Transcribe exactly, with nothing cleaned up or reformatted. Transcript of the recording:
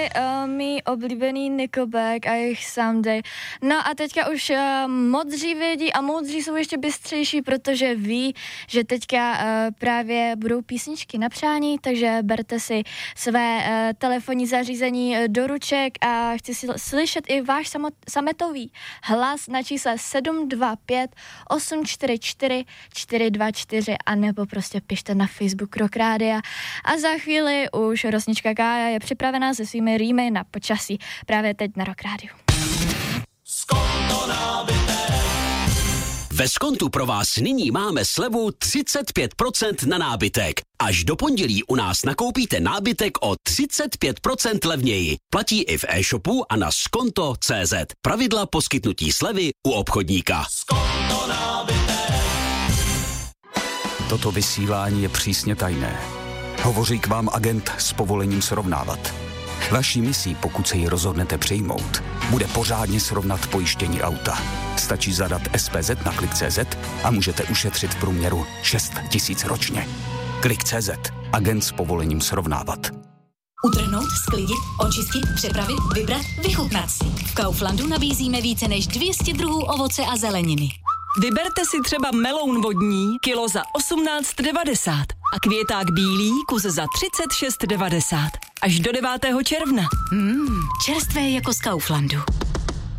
Uh, mý oblíbený Nickelback a jejich Someday. No a teďka už uh, modří vědí a moudří jsou ještě bystřejší, protože ví, že teďka uh, právě budou písničky na přání, takže berte si své uh, telefonní zařízení uh, do ruček a chci si slyšet i váš samot, sametový hlas na čísle sedm dva pět osm čtyři čtyři čtyři dva čtyři a nebo prostě pište na Facebook Rock Rádia. A za chvíli už Rosnička Kája je připravená se svými rýmy na počasí právě teď na Rock Rádiu. Ve Skontu pro vás nyní máme slevu třicet pět procent na nábytek. Až do pondělí u nás nakoupíte nábytek o třicet pět procent levněji. Platí i v e-shopu a na skonto tečka cé zet. Pravidla poskytnutí slevy u obchodníka. Skonto nábytek. Toto vysílání je přísně tajné. Hovoří k vám agent s povolením srovnávat. Vaší misí, pokud se ji rozhodnete přijmout, bude pořádně srovnat pojištění auta. Stačí zadat es pé zet na klik tečka cé zet a můžete ušetřit v průměru šest tisíc ročně. klik tečka cé zet. Agent s povolením srovnávat. Utrhnout, sklidit, očistit, přepravit, vybrat, vychutnat si. V Kauflandu nabízíme více než dvě stě druhů ovoce a zeleniny. Vyberte si třeba meloun vodní, kilo za osmnáct devadesát a květák bílý, kus za třicet šest devadesát. Až do devátého června. Mmm, čerstvé jako z Kauflandu.